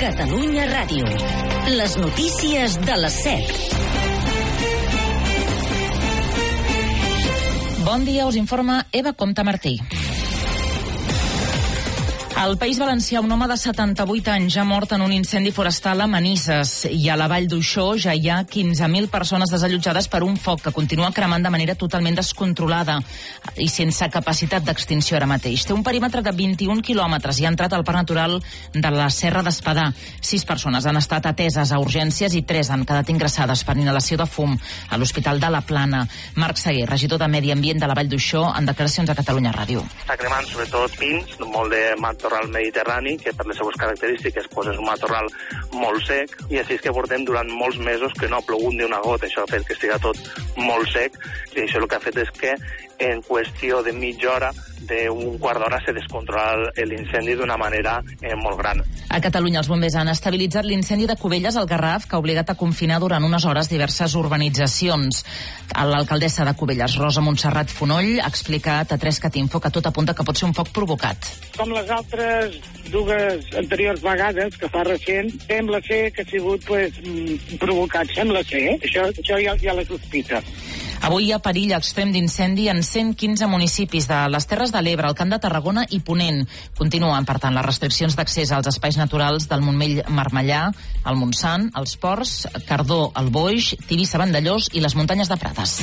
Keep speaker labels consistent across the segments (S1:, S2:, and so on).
S1: Catalunya Ràdio. Les notícies de les 7.
S2: Bon dia, us informa Eva Comte Martí. Al País Valencià, un home de 78 anys ha mort en un incendi forestal a Manises, i a la Vall d'Uixó ja hi ha 15.000 persones desallotjades per un foc que continua cremant de manera totalment descontrolada i sense capacitat d'extinció ara mateix. Té un perímetre de 21 quilòmetres i ha entrat al Parc Natural de la Serra d'Espadà. 6 persones han estat ateses a urgències i 3 han quedat ingressades per inhalació de fum a l'Hospital de la Plana. Marc Seguer, regidor de Medi Ambient de la Vall d'Uixó, en declaracions a Catalunya Ràdio.
S3: Està cremant sobretot pins, molt de matorral mediterrani, que per les seves característiques és un matorral molt sec, i així és que portem durant molts mesos que no ha plogut ni una gota. Això ha fet que estigui tot molt sec, i això el que ha fet és que en qüestió de mitja hora, d'un quart d'hora, se descontrola l'incendi d'una manera molt gran.
S2: A Catalunya, els bombers han estabilitzat l'incendi de Cubelles al Garraf, que ha obligat a confinar durant unes hores diverses urbanitzacions. L'alcaldessa de Cubelles, Rosa Montserrat Fonoll, ha explicat a 3catinfo que tot apunta que pot ser un foc provocat.
S4: Com les altres dues anteriors vegades, que fa recent, sembla ser que ha sigut provocat. Sembla ser, això ja la sospita.
S2: Avui hi ha perill extrem d'incendi en 115 municipis de les Terres de l'Ebre, el Camp de Tarragona i Ponent. Continuen, per tant, les restriccions d'accés als espais naturals del Montmell-Marmellà, el Montsant, els Ports, Cardó, el Boix, Tivissa-Vandellós i les muntanyes de Prades.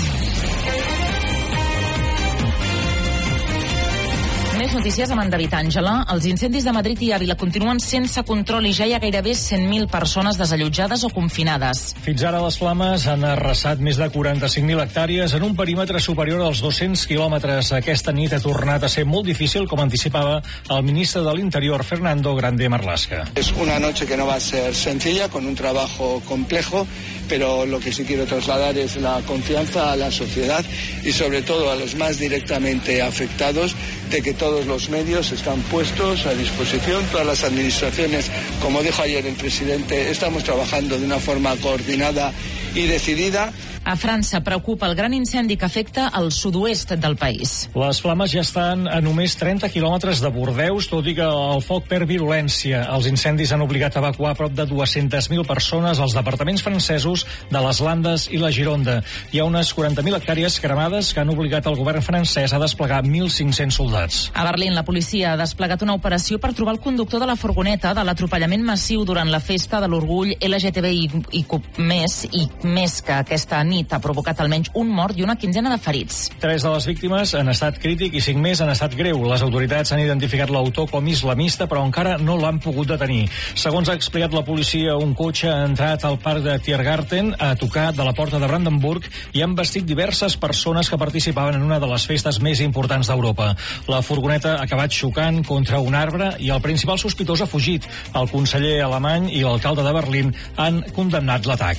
S2: Més notícies amb en David Àngela. Els incendis de Madrid i Àvila continuen sense control i ja hi ha gairebé 100.000 persones desallotjades o confinades.
S5: Fins ara les flames han arrasat més de 45.000 hectàrees en un perímetre superior als 200 quilòmetres. Aquesta nit ha tornat a ser molt difícil, com anticipava el ministre de l'Interior, Fernando Grande Marlaska.
S6: Es una noche que no va a ser sencilla, con un trabajo complejo, pero lo que sí quiero trasladar es la confianza a la sociedad y sobre todo a los más directamente afectados de que todos los medios están puestos a disposición, todas las administraciones, como dijo ayer el presidente, estamos trabajando de una forma coordinada y decidida.
S2: A França preocupa el gran incendi que afecta el sud-oest del país.
S5: Les flames ja estan a només 30 quilòmetres de Bordeus, tot i que el foc perd virulència. Els incendis han obligat a evacuar prop de 200.000 persones als departaments francesos de les Landes i la Gironda. Hi ha unes 40.000 hectàrees cremades que han obligat el govern francès a desplegar 1.500 soldats.
S2: A Berlín, la policia ha desplegat una operació per trobar el conductor de la furgoneta de l'atropellament massiu durant la festa de l'orgull LGTBI+, i més que aquesta nit ha provocat almenys un mort i una quinzena de ferits.
S5: 3 de les víctimes han estat crític i 5 més han estat greu. Les autoritats han identificat l'autor com islamista, però encara no l'han pogut detenir. Segons ha explicat la policia, un cotxe ha entrat al parc de Tiergarten a tocar de la porta de Brandenburg i han vestit diverses persones que participaven en una de les festes més importants d'Europa. La furgoneta ha acabat xocant contra un arbre i el principal sospitós ha fugit. El conseller alemany i l'alcalde de Berlín han condemnat l'atac.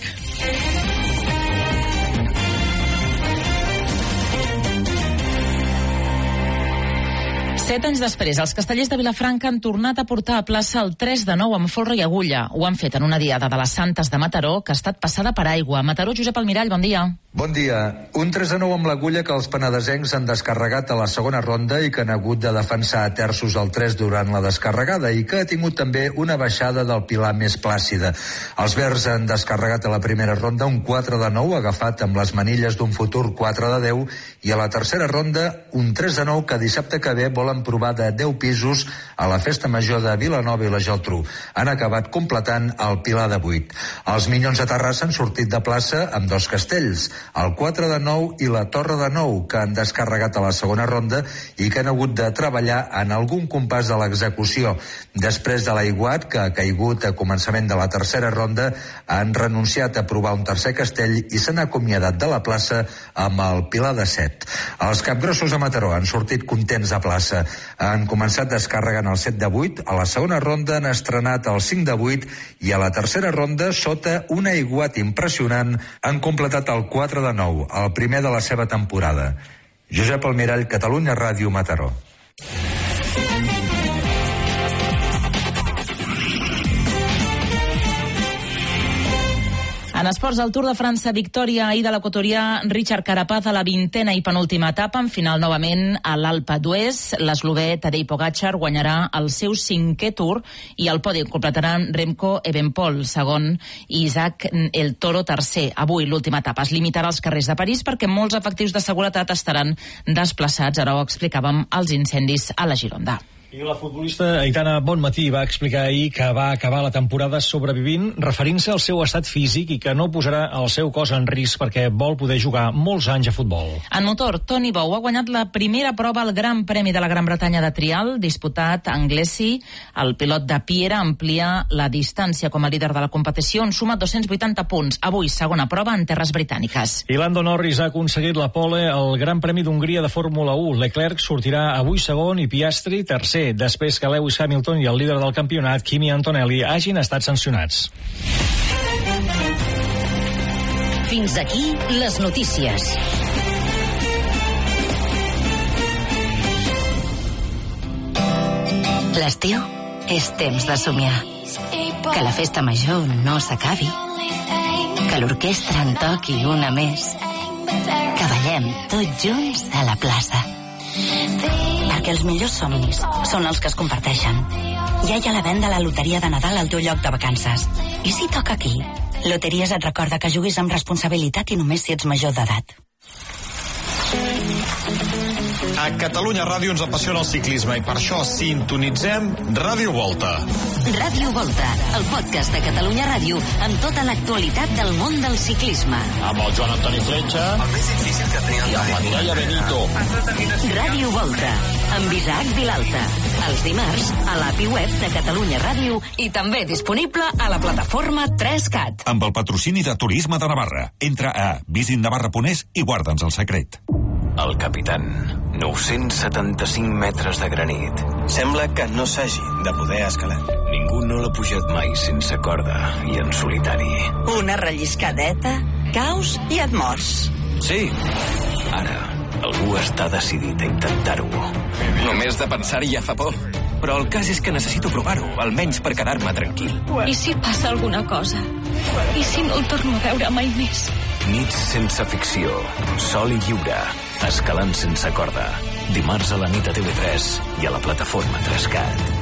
S2: 7 anys després, els castellers de Vilafranca han tornat a portar a plaça el 3 de 9 amb folre i agulla. Ho han fet en una diada de les Santes de Mataró que ha estat passada per aigua. Mataró, Josep Almirall, bon dia.
S7: Bon dia. Un 3 de 9 amb l'agulla que els penedesencs han descarregat a la segona ronda i que han hagut de defensar a terços el 3 durant la descarregada i que ha tingut també una baixada del Pilar més plàcida. Els verds han descarregat a la primera ronda un 4 de 9 agafat amb les manilles d'un futur 4 de 10 i a la tercera ronda un 3 de 9 que dissabte que ve volen provar de 10 pisos a la festa major de Vilanova i la Geltrú. Han acabat completant el Pilar de 8. Els Minyons de Terrassa han sortit de plaça amb 2 castells, el 4 de 9 i la Torre de 9, que han descarregat a la segona ronda i que han hagut de treballar en algun compàs de l'execució. Després de l'aiguat, que ha caigut a començament de la tercera ronda, han renunciat a provar un tercer castell i s'han acomiadat de la plaça amb el Pilar de 7. Els capgrossos a Mataró han sortit contents a plaça. Han començat descarregant el 7 de 8, a la segona ronda han estrenat el 5 de 8 i a la tercera ronda, sota un aiguat impressionant, han completat el 4 de 9, el primer de la seva temporada. Josep Almirall, Catalunya Ràdio, Mataró.
S2: Han En esports, el Tour de França, victòria ahir de l'equatorià Richard Carapaz a la 20a i penúltima etapa, en final novament a l'Alpe d'Huez. L'eslovè Tadej Pogačar guanyarà el seu 5è Tour i el podi completaran Remco Evenepoel, segon, i Isaac El Toro, tercer. Avui l'última etapa es limitarà als carrers de París perquè molts efectius de seguretat estaran desplaçats. Ara ho explicàvem, als incendis a la Gironda.
S5: I la futbolista Aitana Bonmatí va explicar ahir que va acabar la temporada sobrevivint, referint-se al seu estat físic i que no posarà el seu cos en risc perquè vol poder jugar molts anys a futbol.
S2: En motor, Toni Bou ha guanyat la primera prova al Gran Premi de la Gran Bretanya de trial, disputat a Anglesey. El pilot de Piera amplia la distància com a líder de la competició, en suma 280 punts. Avui, segona prova en terres britàniques.
S5: I Lando Norris ha aconseguit la pole al Gran Premi d'Hongria de Fórmula 1. Leclerc sortirà avui segon i Piastri tercer, després que Lewis Hamilton i el líder del campionat, Kimi Antonelli, hagin estat sancionats.
S1: Fins aquí les notícies.
S8: L'estiu és temps de somiar. Que la festa major no s'acabi. Que l'orquestra en toqui una més. Que ballem tots junts a la plaça. Perquè els millors somnis són els que es comparteixen. Ja hi ha la venda a la loteria de Nadal al teu lloc de vacances. I si toca aquí? Loteries et recorda que juguis amb responsabilitat i només si ets major d'edat.
S9: A Catalunya Ràdio ens apassiona el ciclisme i per això sintonitzem Ràdio Volta.
S1: Ràdio Volta, el podcast de Catalunya Ràdio amb tota l'actualitat del món del ciclisme.
S9: Amb el Joan Antoni Fletxa i amb la Mireia Benito.
S1: Ràdio Volta, amb Isaac Vilalta. Els dimarts a l'API web de Catalunya Ràdio i també disponible a la plataforma 3CAT.
S10: Amb el patrocini de Turisme de Navarra. Entra a visitnavarra.es i guarda'ns el secret.
S11: El Capitán. 975 metres de granit.
S12: Sembla que no s'hagi de poder escalar.
S11: Ningú no l'ha pujat mai sense corda i en solitari.
S13: Una relliscadeta, caus i et mors.
S11: Sí. Ara, algú està decidit a intentar-ho.
S12: Només de pensar-hi ja fa por. Però el cas és que necessito provar-ho, almenys per quedar-me tranquil.
S14: I si passa alguna cosa? I si no el torno a veure mai més?
S11: Nits sense ficció, sol i lliure, escalant sense corda. Dimarts a la nit a TV3 i a la plataforma 3CAT.